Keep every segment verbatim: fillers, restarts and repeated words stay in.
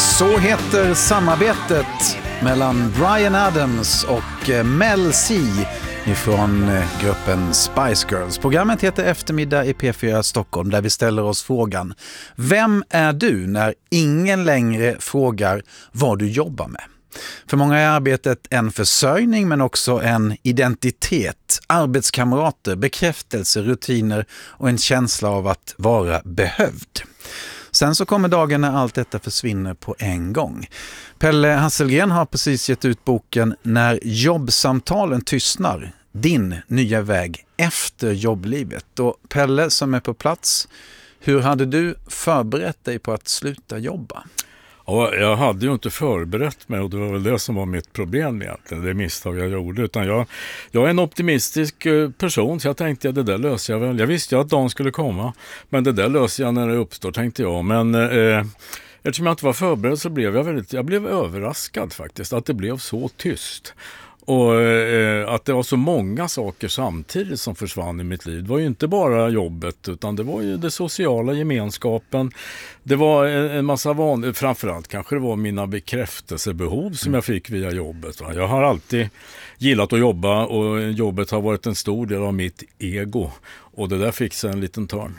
Så heter samarbetet mellan Bryan Adams och Mel C ifrån gruppen Spice Girls. Programmet heter Eftermiddag i P fyra Stockholm, där vi ställer oss frågan: vem är du när ingen längre frågar vad du jobbar med? För många är arbetet en försörjning, men också en identitet, arbetskamrater, bekräftelse, rutiner och en känsla av att vara behövd. Sen så kommer dagen när allt detta försvinner på en gång. Pelle Hasselgren har precis gett ut boken När jobbsamtalen tystnar, din nya väg efter jobblivet. Och Pelle som är på plats, hur hade du förberett dig på att sluta jobba? Ja, jag hade ju inte förberett mig, och det var väl det som var mitt problem egentligen, det misstag jag gjorde. Utan jag, jag är en optimistisk person, så jag tänkte att det där löser jag väl. Jag visste ju att dagen skulle komma, men det där löser jag när det uppstår, tänkte jag. Men eh, eftersom jag inte var förberedd så blev jag väldigt, jag blev överraskad faktiskt, att det blev så tyst. Och eh, att det var så många saker samtidigt som försvann i mitt liv. Det var ju inte bara jobbet, utan det var ju det sociala, gemenskapen. Det var en, en massa vanliga, framförallt kanske det var mina bekräftelsebehov som jag fick via jobbet. Va? Jag har alltid gillat att jobba, och jobbet har varit en stor del av mitt ego. Och det där fick sig en liten törn.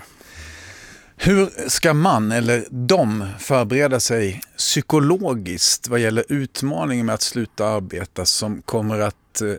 Hur ska man eller de förbereda sig psykologiskt vad gäller utmaningen med att sluta arbeta som kommer att eh,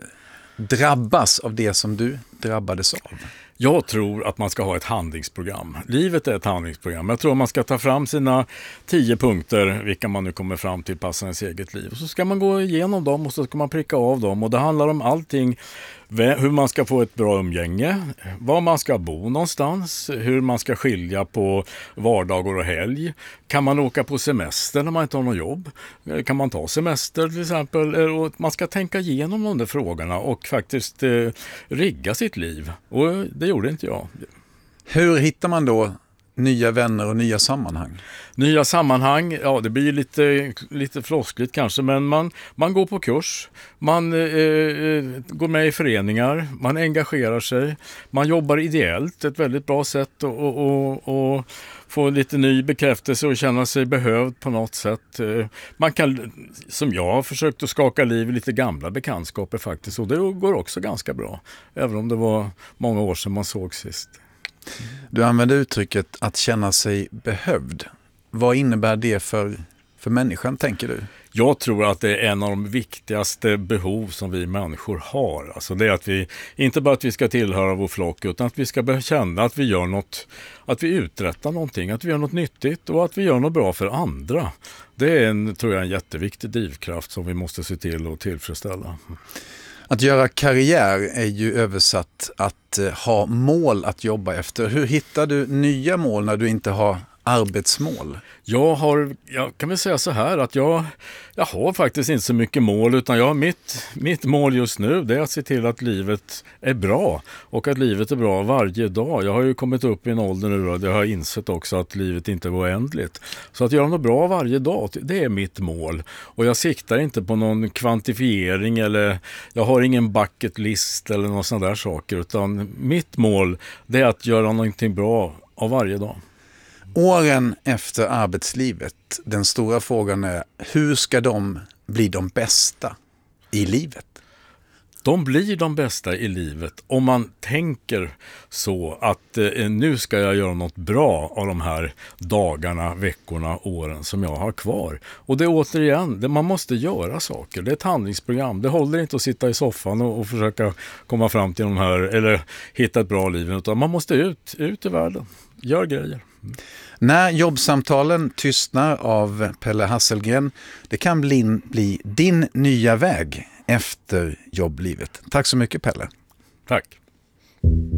drabbas av det som du drabbades av? Jag tror att man ska ha ett handlingsprogram. Livet är ett handlingsprogram. Jag tror man ska ta fram sina tio punkter, vilka man nu kommer fram till passar ens eget liv. Och så ska man gå igenom dem och så ska man pricka av dem. Och det handlar om allting. Hur man ska få ett bra umgänge, var man ska bo någonstans, hur man ska skilja på vardagar och helg. Kan man åka på semester när man inte har något jobb? Kan man ta semester till exempel? Och man ska tänka igenom de där frågorna och faktiskt eh, rigga sitt liv. Och det gjorde inte jag. Hur hittar man då nya vänner och nya sammanhang? Nya sammanhang, ja det blir lite, lite floskligt kanske, men man, man går på kurs, man eh, går med i föreningar, man engagerar sig, man jobbar ideellt, ett väldigt bra sätt att och, och, och få lite ny bekräftelse och känna sig behövd på något sätt. Man kan, som jag har försökt att skaka liv i lite gamla bekantskaper faktiskt, och det går också ganska bra, även om det var många år sedan man såg sist. Du använder uttrycket att känna sig behövd. Vad innebär det för, för människan, tänker du? Jag tror att det är en av de viktigaste behov som vi människor har. Alltså det är att vi, inte bara att vi ska tillhöra vår flock, utan att vi ska känna att vi gör något, att vi uträttar någonting, att vi gör något nyttigt och att vi gör något bra för andra. Det är en, tror jag, en jätteviktig drivkraft som vi måste se till att tillfredsställa. Att göra karriär är ju översatt att ha mål att jobba efter. Hur hittar du nya mål när du inte har arbetsmål? Jag har, jag kan väl säga så här att jag, jag har faktiskt inte så mycket mål, utan jag har mitt, mitt mål just nu, det är att se till att livet är bra, och att livet är bra varje dag. Jag har ju kommit upp i en ålder nu och jag har insett också att livet inte är oändligt. Så att göra något bra varje dag, det är mitt mål. Och jag siktar inte på någon kvantifiering, eller jag har ingen bucket list eller någon sån där saker, utan mitt mål, det är att göra någonting bra av varje dag. Åren efter arbetslivet, den stora frågan är: hur ska de bli de bästa i livet? De blir de bästa i livet om man tänker så att eh, nu ska jag göra något bra av de här dagarna, veckorna, åren som jag har kvar. Och det är återigen, det, man måste göra saker. Det är ett handlingsprogram. Det håller inte att sitta i soffan och, och försöka komma fram till de här, eller hitta ett bra liv, utan man måste ut, ut i världen. Gör grejer. Mm. När jobbsamtalen tystnar av Pelle Hasselgren, det kan bli, bli din nya väg efter jobblivet. Tack så mycket, Pelle. Tack.